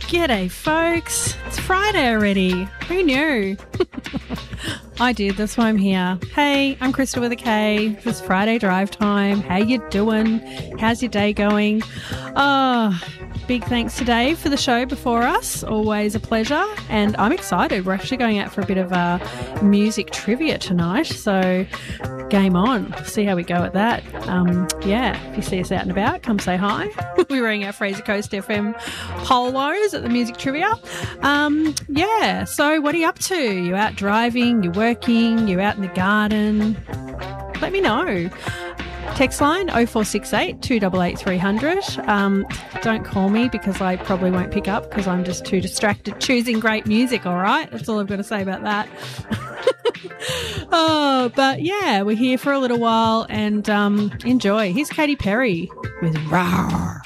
G'day, folks. It's Friday already. Who knew? I did. That's why I'm here. Hey, I'm Krista with a K. It's Friday drive time. How you doing? How's your day going? Big thanks to Dave for the show before us. Always a pleasure. And I'm excited. We're actually going out for a bit of music trivia tonight. So game on. See how we go at that. If you see us out and about, come say hi. We're wearing our Fraser Coast FM polos at the music trivia. So what are you up to? You out driving? You working? You out in the garden? Let me know. Text line 0468 288 300. Don't call me because I probably won't pick up because I'm just too distracted choosing great music, all right? That's all I've got to say about that. We're here for a little while and enjoy. Here's Katy Perry with Rawr.